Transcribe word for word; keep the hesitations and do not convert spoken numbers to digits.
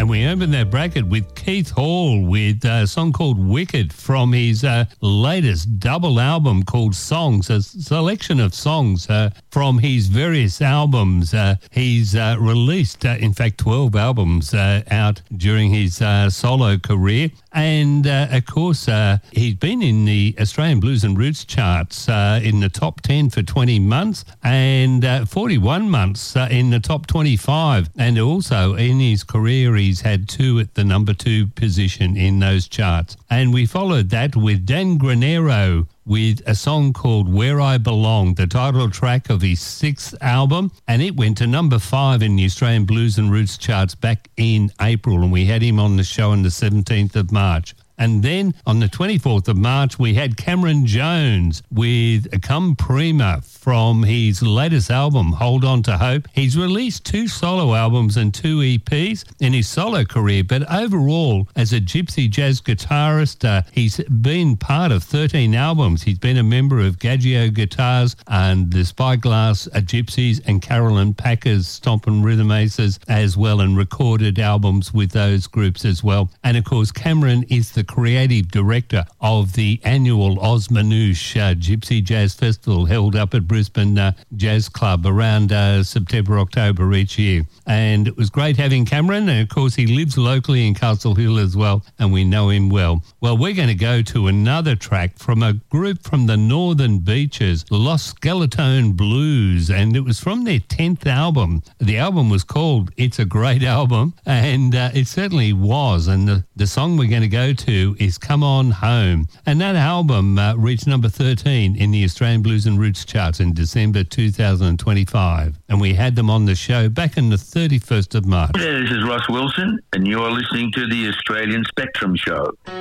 And we opened that bracket with Keith Hall with a song called Wicked from his uh, latest double album called Songs, a selection of songs uh, from his various albums. Uh, he's uh, released, uh, in fact, twelve albums uh, out during his uh, solo career. And, uh, of course, uh, he's been in the Australian Blues and Roots charts uh, in the top ten for twenty months and uh, forty-one months uh, in the top twenty-five. And also in his career, he's had two at the number two position in those charts. And we followed that with Dan Granero with a song called Where I Belong, the title track of his sixth album, and it went to number five in the Australian Blues and Roots charts back in April, and we had him on the show on the seventeenth of March. And then on the twenty-fourth of March, we had Cameron Jones with Come Prima from his latest album, Hold On to Hope. He's released two solo albums and two E Ps in his solo career, but overall, as a gypsy jazz guitarist, uh, he's been part of thirteen albums. He's been a member of Gaggio Guitars and the Spyglass uh, Gypsies and Carolyn Packer's Stompin' Rhythm Aces as well, and recorded albums with those groups as well. And of course, Cameron is the creative director of the annual Osmanouche uh, Gypsy Jazz Festival held up at Brisbane uh, Jazz Club around uh, September, October each year. And it was great having Cameron, and of course he lives locally in Castle Hill as well, and we know him well. Well, we're going to go to another track from a group from the Northern Beaches, Los Skeletone Blues, and it was from their tenth album. The album was called It's a Great Album, and uh, it certainly was, and the, the song we're going to go to is Come On Home. And that album uh, reached number thirteen in the Australian Blues and Roots charts in December two thousand twenty-five. And we had them on the show back on the thirty-first of March. Hey, this is Ross Wilson, and you're listening to the Australian Spectrum Show.